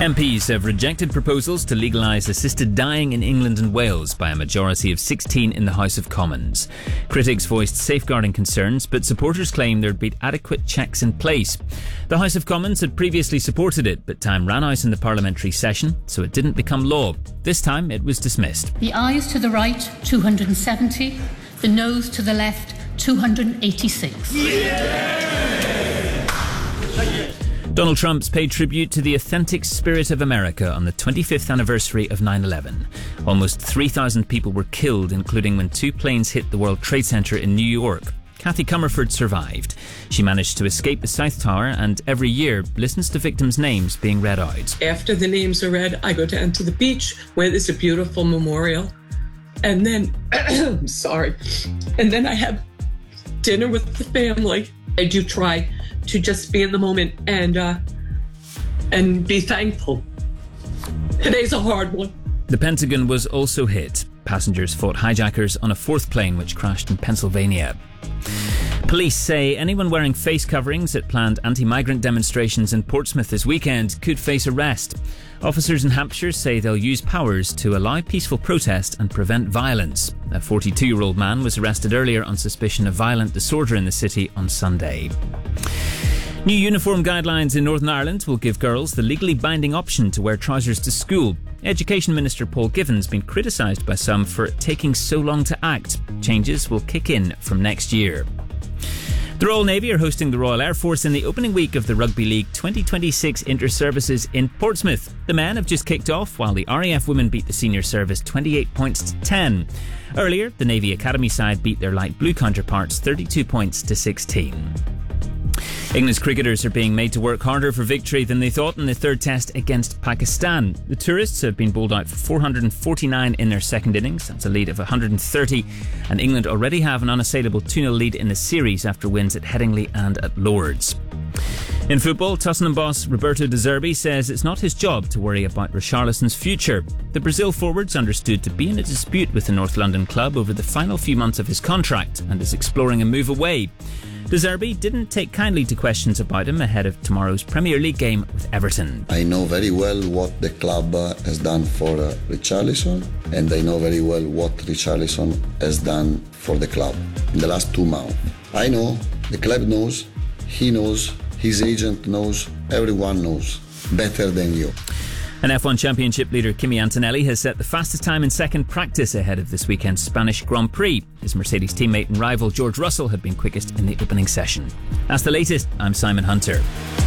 MPs have rejected proposals to legalise assisted dying in England and Wales by a majority of 16 in the House of Commons. Critics voiced safeguarding concerns, but supporters claim there'd be adequate checks in place. The House of Commons had previously supported it, but time ran out in the parliamentary session, so it didn't become law. This time it was dismissed. The ayes to the right, 270. The noes to the left, 286. Donald Trump's paid tribute to the authentic spirit of America on the 25th anniversary of 9/11. Almost 3,000 people were killed, including when 2 planes hit the World Trade Center in New York. Kathy Comerford survived. She managed to escape the South Tower and every year listens to victims' names being read out. After the names are read, I go down to the beach where there's a beautiful memorial. And then, and then I have dinner with the family. I do try to just be in the moment and be thankful. Today's a hard one. The Pentagon was also hit. Passengers fought hijackers on a 4th plane which crashed in Pennsylvania. Police say anyone wearing face coverings at planned anti-migrant demonstrations in Portsmouth this weekend could face arrest. Officers in Hampshire say they'll use powers to allow peaceful protest and prevent violence. A 42-year-old man was arrested earlier on suspicion of violent disorder in the city on Sunday. New uniform guidelines in Northern Ireland will give girls the legally binding option to wear trousers to school. Education Minister Paul Given's been criticised by some for taking so long to act. Changes will kick in from next year. The Royal Navy are hosting the Royal Air Force in the opening week of the Rugby League 2026 Inter-Services in Portsmouth. The men have just kicked off while the RAF women beat the senior service 28 points to 10. Earlier, the Navy Academy side beat their light blue counterparts 32 points to 16. England's cricketers are being made to work harder for victory than they thought in the 3rd test against Pakistan. The tourists have been bowled out for 449 in their second innings. That's a lead of 130. And England already have an unassailable 2-0 lead in the series after wins at Headingley and at Lords. In football, Tottenham boss Roberto De Zerbi says it's not his job to worry about Richarlison's future. The Brazil forward's understood to be in a dispute with the North London club over the final few months of his contract and is exploring a move away. De Zerbi didn't take kindly to questions about him ahead of tomorrow's Premier League game with Everton. I know very well what the club has done for Richarlison, and I know very well what Richarlison has done for the club in the last 2 months. I know, the club knows, he knows, his agent knows, everyone knows, better than you. An F1 Championship leader Kimi Antonelli has set the fastest time in second practice ahead of this weekend's Spanish Grand Prix. His Mercedes teammate and rival George Russell had been quickest in the opening session. That's the latest. I'm Simon Hunter.